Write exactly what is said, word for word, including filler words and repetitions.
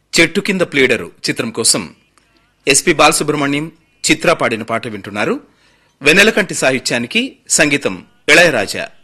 చెట్టు కింద ప్లేడరు చిత్రం కోసం ఎస్పి బాలసుబ్రహ్మణ్యం చిత్ర పాడిన పాట వింటున్నారు. వెన్నెలకంటి సాహిత్యానికి సంగీతం ఇళయరాజా.